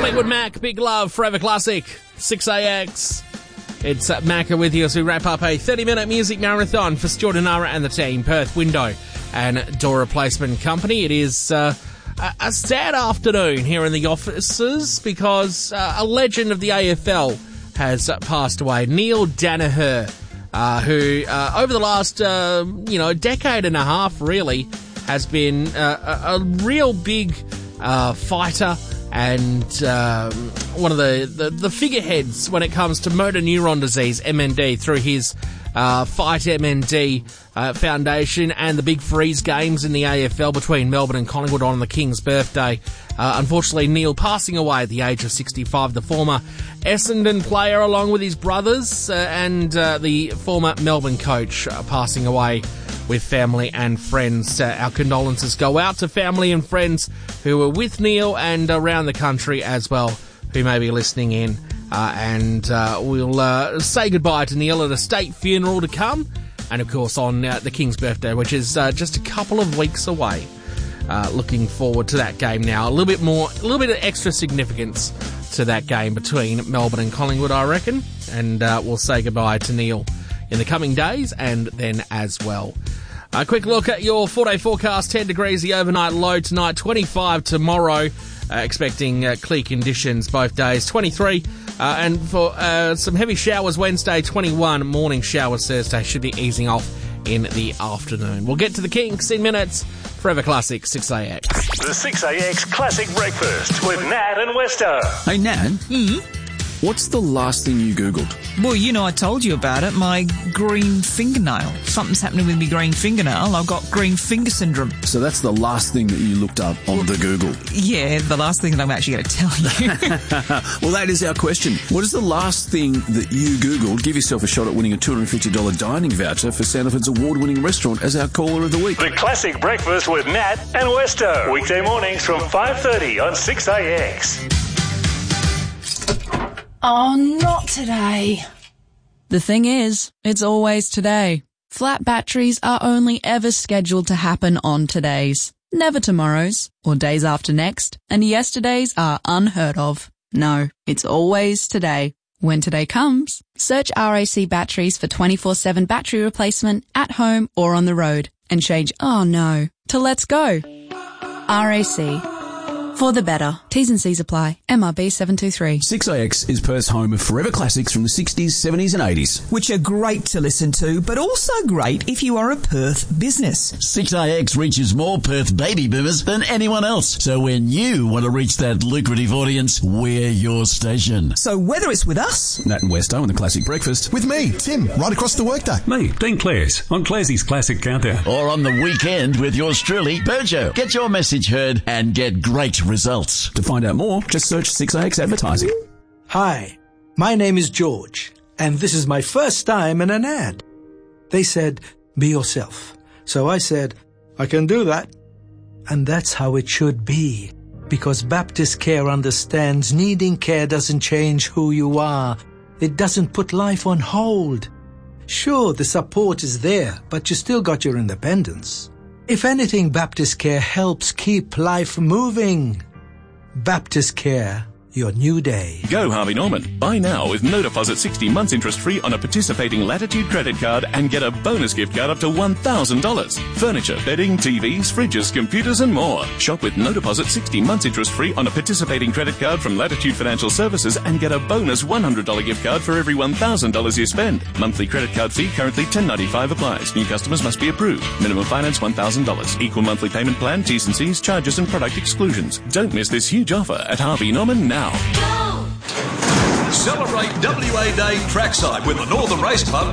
Fleetwood Mac, Big Love, Forever Classic, 6AX. It's Macca with you as we wrap up a 30-minute music marathon for Stuart Nara and the team, Perth Window and Door Replacement Company. It is a sad afternoon here in the offices because a legend of the AFL has passed away, Neil Daniher, who over the last decade and a half really has been a real big fighter and one of the figureheads when it comes to motor neuron disease, MND, through his Fight MND Foundation and the Big Freeze games in the AFL between Melbourne and Collingwood on the King's birthday. Unfortunately, Neil passing away at the age of 65, the former Essendon player along with his brothers and the former Melbourne coach passing away with family and friends. Our condolences go out to family and friends who were with Neil and around the country as well, who may be listening in. And we'll say goodbye to Neil at a state funeral to come. And, of course, on the King's birthday, which is just a couple of weeks away. Looking forward to that game now. A little bit of extra significance to that game between Melbourne and Collingwood, I reckon. And we'll say goodbye to Neil in the coming days and then as well. A quick look at your 4-day forecast. 10 degrees the overnight low tonight, 25 tomorrow. Expecting clear conditions both days, 23. And for some heavy showers Wednesday, 21. Morning showers Thursday, should be easing off in the afternoon. We'll get to the Kinks in minutes. Forever Classic, 6AX. The 6AX Classic Breakfast with Nat and Westo. Hey, Nat. What's the last thing you Googled? Well, I told you about it, my green fingernail. Something's happening with my green fingernail. I've got green finger syndrome. So that's the last thing that you looked up on the Google? Yeah, the last thing that I'm actually going to tell you. Well, that is our question. What is the last thing that you Googled? Give yourself a shot at winning a $250 dining voucher for Sandilands award-winning restaurant as our caller of the week. The Classic Breakfast with Nat and Westo. Weekday mornings from 5:30 on 6AX. Oh, not today. The thing is, it's always today. Flat batteries are only ever scheduled to happen on todays, never tomorrows or days after next, and yesterdays are unheard of. No, it's always today. When today comes, search RAC batteries for 24/7 battery replacement at home or on the road and change "oh no" to "let's go." RAC. For the better. T's and C's apply. MRB 723. 6AX is Perth's home of forever classics from the 60s, 70s and 80s. Which are great to listen to, but also great if you are a Perth business. 6AX reaches more Perth baby boomers than anyone else. So when you want to reach that lucrative audience, we're your station. So whether it's with us, Nat and Westo on the Classic Breakfast. With me, Tim, right across the workday. Me, Dean Clares, on Claressy's Classic Countdown. Or on the weekend with yours truly, Burjo. Get your message heard and get great results. To find out more, just search 6AX Advertising. Hi, my name is George, and this is my first time in an ad. They said, be yourself. So I said, I can do that. And that's how it should be. Because Baptist Care understands needing care doesn't change who you are. It doesn't put life on hold. Sure, the support is there, but you still got your independence. If anything, Baptist Care helps keep life moving. Baptist Care, your new day. Go Harvey Norman. Buy now with no deposit 60 months interest free on a participating Latitude credit card and get a bonus gift card up to $1,000. Furniture, bedding, TVs, fridges, computers and more. Shop with no deposit 60 months interest free on a participating credit card from Latitude Financial Services and get a bonus $100 gift card for every $1,000 you spend. Monthly credit card fee currently $10.95 applies. New customers must be approved. Minimum finance $1,000. Equal monthly payment plan, T's and C's, charges and product exclusions. Don't miss this huge offer at Harvey Norman now. Celebrate WA Day trackside with the Northern Race Club